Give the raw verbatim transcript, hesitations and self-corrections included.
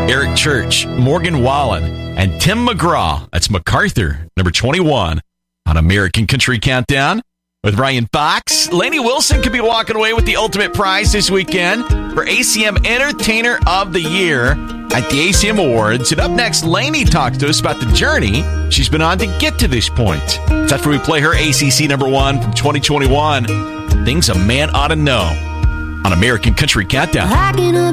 Eric Church, Morgan Wallen, and Tim McGraw. That's MacArthur, number twenty-one on American Country Countdown. With Ryan Fox, Lainey Wilson could be walking away with the ultimate prize this weekend for A C M Entertainer of the Year at the A C M Awards. And up next, Lainey talks to us about the journey she's been on to get to this point. It's after we play her A C C number one from twenty twenty-one, Things a Man Ought to Know on American Country Countdown.